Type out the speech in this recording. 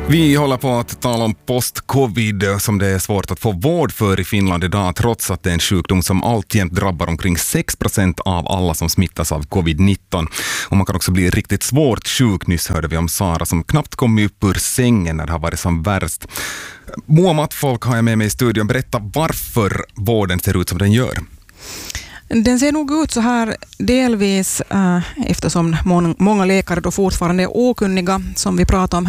Vi håller på att tala om post-covid som det är svårt att få vård för i Finland idag, trots att det är en sjukdom som alltjämt drabbar omkring 6% av alla som smittas av covid-19. Och man kan också bli riktigt svårt sjuk. Nyss hörde vi om Sara som knappt kom upp ur sängen när det har varit som värst. Moa Mattfolk har jag med mig i studion. Berätta varför vården ser ut som den gör. Den ser nog ut så här delvis eftersom många läkare då fortfarande är okunniga, som vi pratade om